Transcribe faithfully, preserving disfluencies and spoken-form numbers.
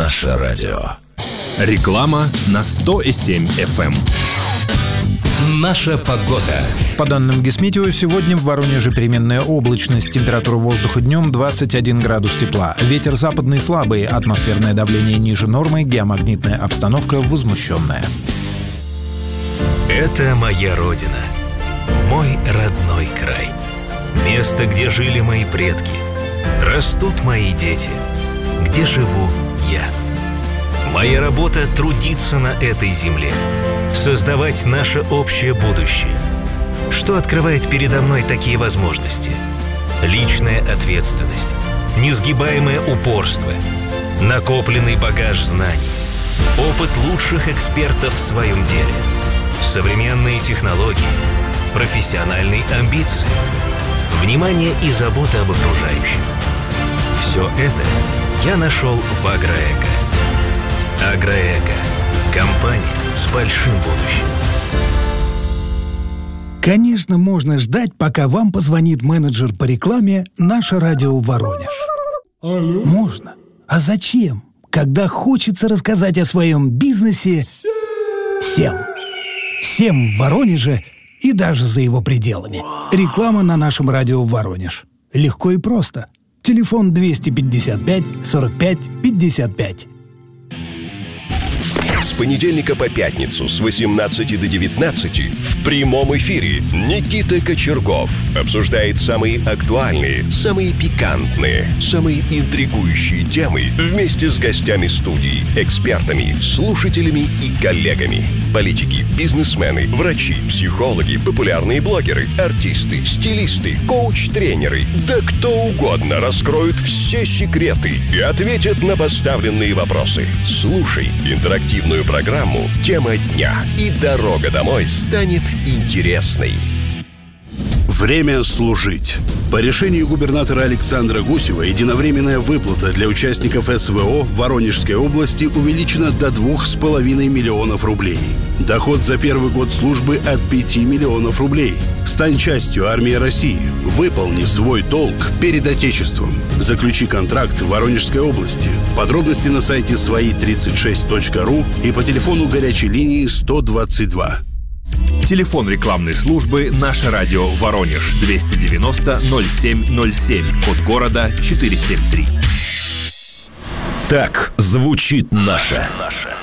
Наше радио. Реклама на сто и семь эф эм. Наша погода. По данным Гисметео, сегодня в Воронеже переменная облачность. Температура воздуха днем двадцать один градус тепла. Ветер западный слабый, атмосферное давление ниже нормы, геомагнитная обстановка возмущенная. Это моя родина. Мой родной край. Место, где жили мои предки. Растут мои дети. Где живу я. Моя работа — трудиться на этой земле. Создавать наше общее будущее. Что открывает передо мной такие возможности? Личная ответственность, несгибаемое упорство, накопленный багаж знаний, опыт лучших экспертов в своем деле, современные технологии, профессиональные амбиции, внимание и забота об окружающих. Все это я нашел в Агроэко. Агроэко. Компания с большим будущим. Конечно, можно ждать, пока вам позвонит менеджер по рекламе «Наше радио Воронеж». Алло. Можно. А зачем? Когда хочется рассказать о своем бизнесе всем. Всем в Воронеже и даже за его пределами. Реклама на нашем радио Воронеж. Легко и просто. Телефон двести пятьдесят пять сорок пять пятьдесят пять. С понедельника по пятницу с восемнадцати до девятнадцати в прямом эфире Никита Кочергов обсуждает самые актуальные, самые пикантные, самые интригующие темы вместе с гостями студии, экспертами, слушателями и коллегами. Политики, бизнесмены, врачи, психологи, популярные блогеры, артисты, стилисты, коуч-тренеры, да кто угодно раскроют все секреты и ответят на поставленные вопросы. Слушай интерактивную программу «Тема дня», и дорога домой станет интересной. Время служить. По решению губернатора Александра Гусева единовременная выплата для участников эс вэ о в Воронежской области увеличена до двух с половиной миллионов рублей. Доход за первый год службы от пяти миллионов рублей. Стань частью армии России. Выполни свой долг перед Отечеством. Заключи контракт в Воронежской области. Подробности на сайте свои тридцать шесть точка ру и по телефону горячей линии сто двадцать два. Телефон рекламной службы «Наше радио Воронеж» двести девяносто ноль семь ноль семь, код города четыреста семьдесят три. Так звучит наше.